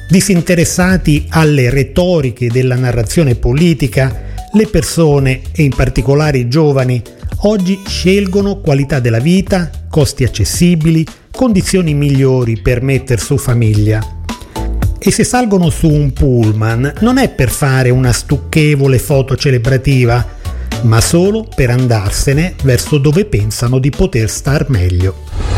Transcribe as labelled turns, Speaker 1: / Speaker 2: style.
Speaker 1: Disinteressati alle retoriche della narrazione politica, le persone, e in particolare i giovani, oggi scelgono qualità della vita, costi accessibili, condizioni migliori per metter su famiglia. E se salgono su un pullman non è per fare una stucchevole foto celebrativa, ma solo per andarsene verso dove pensano di poter star meglio.